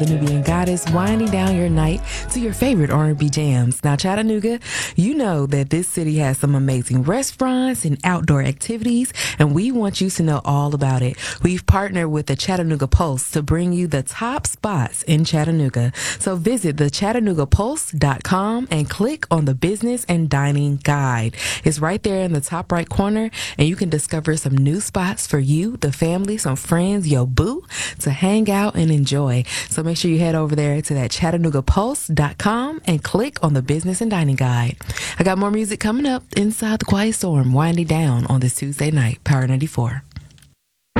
the Nubian Goddess, winding down your night to your favorite R&B jams. Now, Chattanooga, you know that this city has some amazing restaurants and outdoor activities, and we want you to know all about it. We've partnered with the Chattanooga Pulse to bring you the top spots in Chattanooga. So visit the ChattanoogaPulse.com and click on the Business and Dining Guide. It's right there in the top right corner, and you can discover some new spots for you, the family, some friends, your boo, to hang out and enjoy. So make sure you head over there to that ChattanoogaPulse.com and click on the Business and Dining Guide. I got more music coming up inside the Quiet Storm, winding down on this Tuesday night, Power 94.